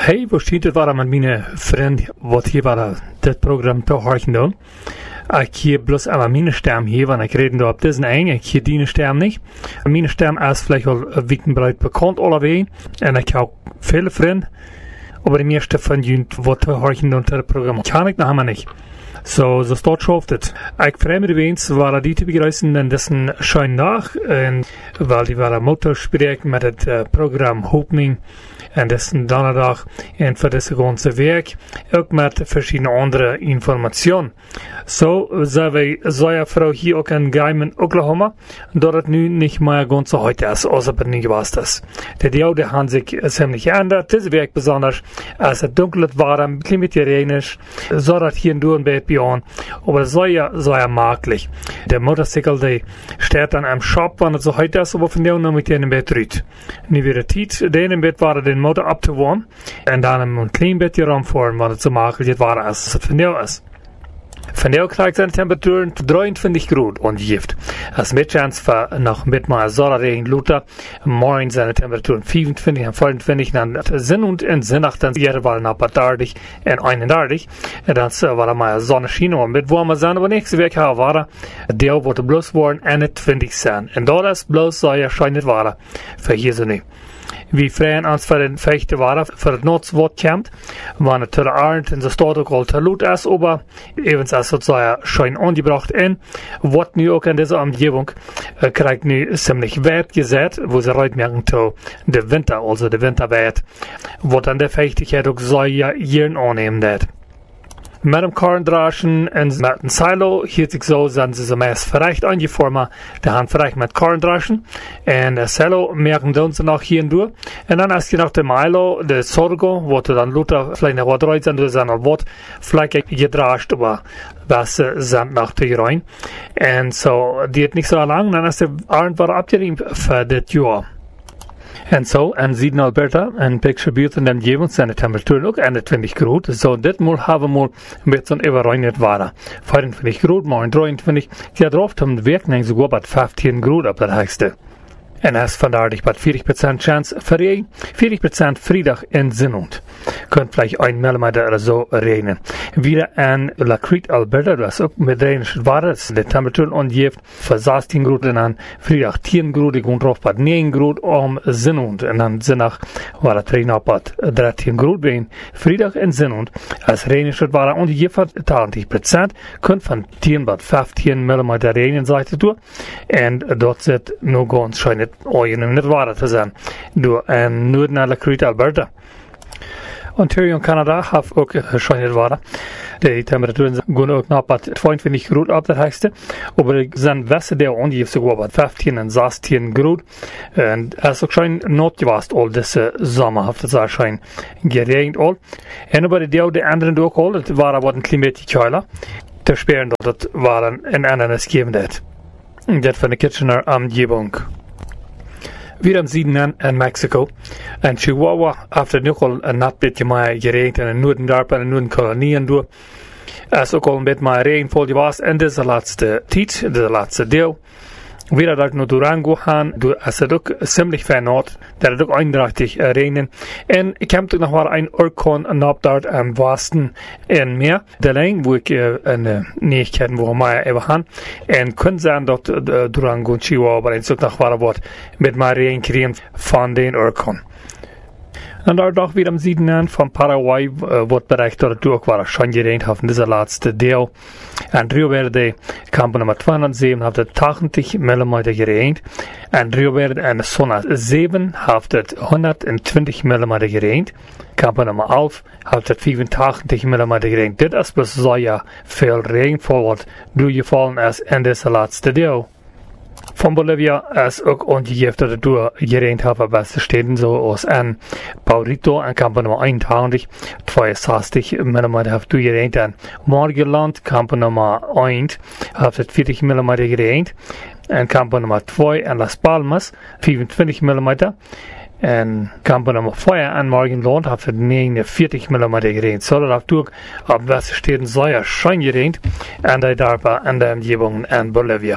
Hey, wo steht het waar met mijn vriend wat hier waar dit programma te horen doen? Ik hier bloß aber meine Stem hier, wenn ich reden da ab diesen ein, ich hier die Stem nicht. Meine Stem ist vielleicht al wekenbreit bekannt allerweil. Und ich habe viele Freunde. Aber die meeste von ihnen, wat te horen unter das Programm, kann ich noch einmal nicht. So staat schoof het. Ik vreemd me eens waren die te begrüßen in dessen schönen dag. En weil die waren motorspreken met het programma Opening. En dessen donderdag. En voor deze ganze week. Ook met verschillende andere informationen. So zijn wij, zo'n vrouw hier ook in Gaiman, Oklahoma. Dat het nu niet meer ganz so heute ist, als het niet geweest is. De deel haben sich ziemlich geändert. Deze week besonders, als het dunkel war, ein bisschen reinisch. So dat hier in Bett beyond. Aber so ja maglich. Der Motorcycle, der steht an einem Shop, wenn es so heute ist, aber von der noch mit dem Bett rüht. Nie wieder Tiet, den im Bett war den Motor abzuwohnen. Und dann ein kleines Bett hier rumfahren, wenn es so maglich war, als es von der ist. Von der kriegt seine Temperaturen 23 Grad und Gift. Als Mitchans für noch mit mal Sonnerregen Luther, morgen seine Temperaturen 25 und 25, dann Sinn und in Sinnacht dann jeweils nach 30 und 31. Und dann war mal Sonnenschein und mit warmer sein, aber nächste Woche war der wurde bloß worden 21 sein. Und da das bloß soll ja scheint nicht war, für hier so nicht. Vi freien ans för den fechte vara för att något svårt kämt. Var det till Arnt in så stad och all till lut är ober. Evens är så att säga schein angebracht in. Vad nu också in dieser omgivning kriegt nu ziemlich weit gesät, wo sie reut merken till de Winter, also de Winterweit. Vad an der Fechtigkeit auch soll ja jeden annehmen det. Mit dem Korndraschen und mit dem Silo hielt sich so, sind sie so meist verreicht angeformt, der Hand verreicht mit Korndraschen. Und das Silo merken sie noch hier und durch. Und dann ist noch der Milo, der Sorgo, wo du dann Luther vielleicht noch was reut sind, du sind noch was, vielleicht gedrascht, aber was sind noch die rein. Und so, die hat nicht so lang, dann ist der Arndt war abgerieben für das Jahr. En zo, en Süden Alberta, en Picture in de omgeving zijn de temperaturen ook 21 Grad. So, dit moet hebben we met zo'n überreinigd waren. 24 Grad, morgen 23. Ja, drauf haben die Werken sogar bei 15 Grad ab der höchste. En es vandaar bei 40% Chance für Regen, 40% Freitag in Sinnund. Könnt vielleicht 1 mm oder so regnen. Wieder in La Crete, Alberta, das auch mit Regen war, die Temperaturen angibt für 16 Grad und dann Freitag 10 Grad, ich drauf bei 9 Grad Sinnund. Und dann Sinnach war das Regen bei 13 Grad bei Freitag in Sinnund. Als Regen war und je für 20%, könnt von 10 bis 15 mm regnen, sagt ihr. Und dort sind nur ganz schön nicht wahr zu sein. Du, nur in La Crete, Alberta. Ontario und Kanada haben auch schon nicht wahr. Die Temperaturen gehen auch noch bei 22 Grad ab, der höchste. Aber die sind Westen der Umgebung sogar bei 15 und 16 Grad. Und es ist auch schon not gewesen, all diese Sommer, hat es auch schon geregnet, all. Und aber die anderen durch, all, das war aber ein Klimat kühler. Der Sperren dort waren ein anderes gegeben, das von der Kitchener Umgebung. Wieder im Süden in Mexiko. In Chihuahua, after nogal een nat beetje meer geregend in de noordendorpen en de noordenkolonieën door. Es ook al een beetje meer regenvol geweest in deze laatste tijd, deze laatste deel. Wieder dort naar Durango gaan, es het ook ziemlich vernot, dat het ook eindachtig regnen. En ik heb ook nog maar een orkaan nab dort am Westen en meer. De lijn, wo ik een Neuigkeiten, wo wir even gaan. En kunnen zijn dat Durango en Chihuahua, aber eens ook nog maar wat met meer regen krijgen van den orkaan. Und dort auch wieder am Süden von Paraguay wird bereicht, dort durch war schon geregnet auf dieser letzte Deal. Und Rio Verde, Campo Nummer 207, hat 80 mm geregnet. Und Rio Verde und Zona 7 hat 120 mm geregnet. Campo Nummer 11 hat 85 mm geregnet. Das ist bis so ja viel Regenfall, was durchgefallen ist in dieser letzte Deal. Von Bolivia ist auch ungefähr durch geregnet haben, was Städten so aus an Paurito, an Campo Nummer 81, 62 mm hat durchgeregnet, an Morgenland, Campo Nummer 1, hat 40 mm geregnet, an Campo Nummer 2, an Las Palmas, 25 mm, en Campo Nummer 4 an Morgenland hat 49 mm geregnet. So, das hat durch, ab was Städten so ja schon geregnet, an der Darpa, an der Umgebung in Bolivia.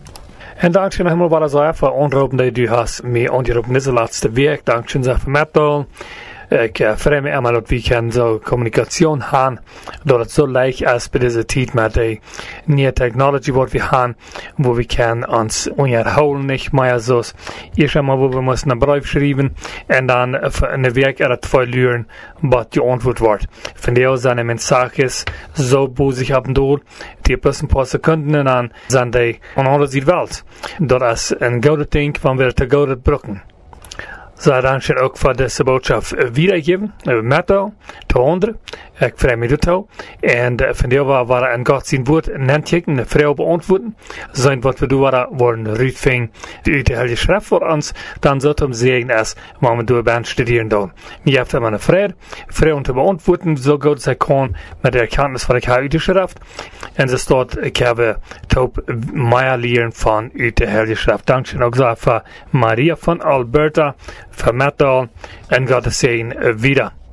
En dankzij nog helemaal wat zo even onroepen dat u has mee ongeroepen deze laatste week. Dankzij ze voor mij. Ik vreemd me eenmaal dat we kan zo communicatie hebben, dat het zo leicht is bij deze tijd met de nieuwe technology wat we hebben, wo we kan ons onderhouden niet meer zoals eerst einmal, wo we moesten een brief schrijven en dan een week er 2 uren wat geantwoord wordt. Van der zijn mensajes zo boezig hebben door, die plus een paar seconden en dan zijn die aan de andere Welt. Dat is een gouden ding van weer te gouden brücken. Zo dan schon ook voor deze boodschap weitergeven, met jou, de anderen. Ik vreemd me dat ook. En van der waren een God zijn woord een vrouw beantwoorden. Zijn wat we doen worden Rüdving uit de Heilige Schrift voor ons, dan zou het hem zeggen als wat we door ben studeren doen. Je hebt hem een vrouw te beantwoorden, zo goed zij kan met de erkenntnis van de Heilige Schrift. En ze staat, ik heb top meer leren van uit de Heilige Schrift. Dankzij ook zo voor Maria van Alberta, voor Metal en God te zeggen wieder.